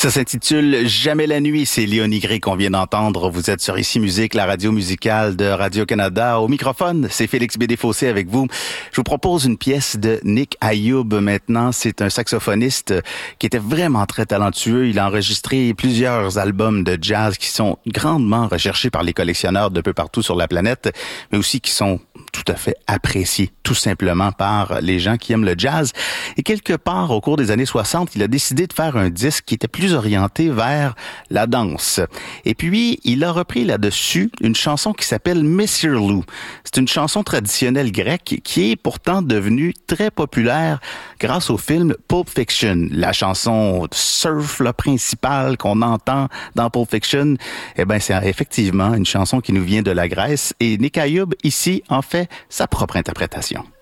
Ça s'intitule Jamais la nuit. C'est Léonie Gray qu'on vient d'entendre. Vous êtes sur Ici Musique, la radio musicale de Radio-Canada. Au microphone, c'est Félix Bédé-Fossé avec vous. Je vous propose une pièce de Nick Ayoub maintenant. C'est un saxophoniste qui était vraiment très talentueux. Il a enregistré plusieurs albums de jazz qui sont grandement recherchés par les collectionneurs de peu partout sur la planète, mais aussi qui sont tout à fait appréciés, tout simplement par les gens qui aiment le jazz. Et quelque part, au cours des années 60, il a décidé de faire un disque qui était plus orienté vers la danse. Et puis, il a repris là-dessus une chanson qui s'appelle Monsieur Lou. C'est une chanson traditionnelle grecque qui est pourtant devenue très populaire grâce au film Pulp Fiction. La chanson surf là, principale qu'on entend dans Pulp Fiction, eh ben, c'est effectivement une chanson qui nous vient de la Grèce. Et Nick Ayoub, ici, en fait sa propre interprétation.